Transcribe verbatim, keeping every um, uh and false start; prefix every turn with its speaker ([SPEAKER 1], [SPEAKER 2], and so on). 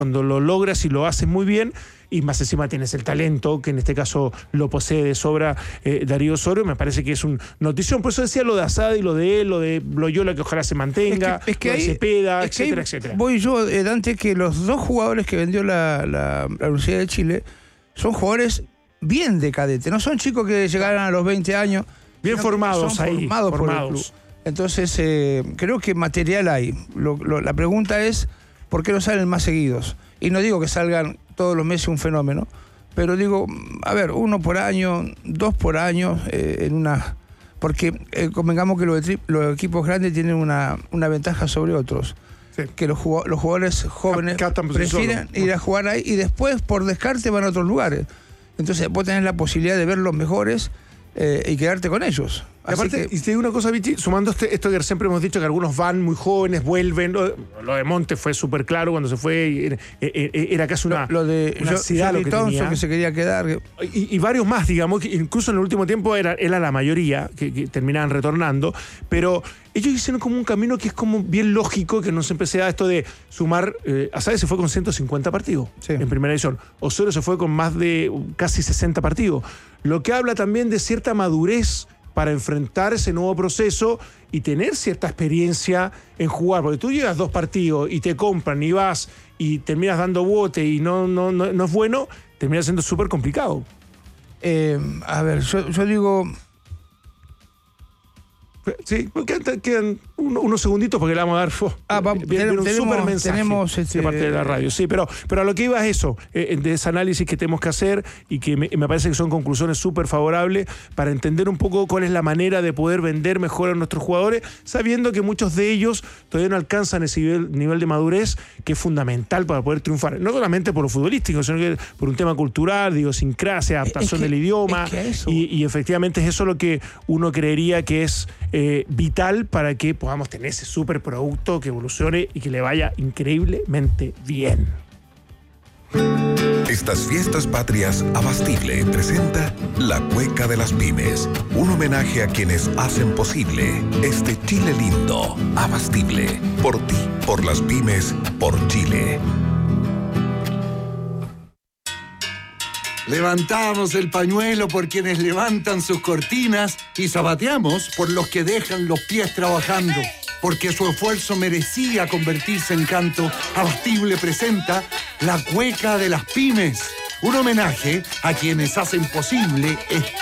[SPEAKER 1] cuando lo logras y lo haces muy bien, y más encima tienes el talento, que en este caso lo posee de sobra eh, Darío Osorio, me parece que es una notición. Por eso decía lo de Asada y lo de él, lo de Loyola, que ojalá se mantenga,
[SPEAKER 2] es que, es que
[SPEAKER 1] lo de
[SPEAKER 2] hay,
[SPEAKER 1] Cepeda,
[SPEAKER 2] es que
[SPEAKER 1] etcétera,
[SPEAKER 2] hay,
[SPEAKER 1] etcétera.
[SPEAKER 2] Voy yo, eh, Dante, que los dos jugadores que vendió la, la, la Universidad de Chile son jugadores bien de cadete, no son chicos que llegaron a los veinte años.
[SPEAKER 1] Bien formados
[SPEAKER 2] son
[SPEAKER 1] ahí,
[SPEAKER 2] formados,
[SPEAKER 1] formados.
[SPEAKER 2] por el club. Entonces, eh, creo que material hay. Lo, lo, la pregunta es, ¿por qué no salen más seguidos? Y no digo que salgan todos los meses un fenómeno, pero digo, a ver, uno por año, dos por año, eh, en una... Porque eh, convengamos que los, los equipos grandes tienen una, una ventaja sobre otros. Sí. Que los, los jugadores jóvenes prefieren ir a jugar ahí y después, por descarte, van a otros lugares. Entonces, vos tenés la posibilidad de ver los mejores eh, y quedarte con ellos.
[SPEAKER 1] Y aparte, que... y te digo una cosa, Vichy, sumando este, esto que siempre hemos dicho, que algunos van muy jóvenes, vuelven. Lo, lo de Montes fue súper claro cuando se fue, era, era casi una,
[SPEAKER 2] lo, lo de
[SPEAKER 1] una ansiedad lo que tenía.
[SPEAKER 2] que se quería quedar.
[SPEAKER 1] Y, y varios más, digamos, que incluso en el último tiempo era, era la mayoría que, que terminaban retornando, pero ellos hicieron como un camino que es como bien lógico, que no siempre se da esto de sumar. eh, Asade se fue con ciento cincuenta partidos sí. en primera edición. Osorio se fue con más de casi sesenta partidos. Lo que habla también de cierta madurez para enfrentar ese nuevo proceso y tener cierta experiencia en jugar. Porque tú llegas dos partidos y te compran y vas y terminas dando bote y no, no, no, no es bueno, termina siendo súper complicado.
[SPEAKER 2] Eh, a ver, yo, yo digo...
[SPEAKER 1] Sí, quedan, quedan unos segunditos porque le vamos a dar oh,
[SPEAKER 2] ah, vamos,
[SPEAKER 1] bien,
[SPEAKER 2] tenemos,
[SPEAKER 1] bien un súper mensaje
[SPEAKER 2] tenemos este,
[SPEAKER 1] de parte de la radio. Sí, pero, pero a lo que iba es eso, eh, de ese análisis que tenemos que hacer y que me, me parece que son conclusiones súper favorables para entender un poco cuál es la manera de poder vender mejor a nuestros jugadores, sabiendo que muchos de ellos todavía no alcanzan ese nivel, nivel de madurez que es fundamental para poder triunfar. No solamente por lo futbolístico, sino que por un tema cultural, idiosincrasia, adaptación es que, del idioma. Es que eso... y, y efectivamente es eso lo que uno creería que es Eh, vital para que podamos tener ese superproducto que evolucione y que le vaya increíblemente bien.
[SPEAKER 3] Estas fiestas patrias, Abastible presenta La Cueca de las Pymes, un homenaje a quienes hacen posible este Chile lindo. Abastible, por ti, por las pymes, por Chile.
[SPEAKER 4] Levantamos el pañuelo por quienes levantan sus cortinas y zapateamos por los que dejan los pies trabajando. Porque su esfuerzo merecía convertirse en canto, Abastible presenta La Cueca de las Pymes, un homenaje a quienes hacen posible este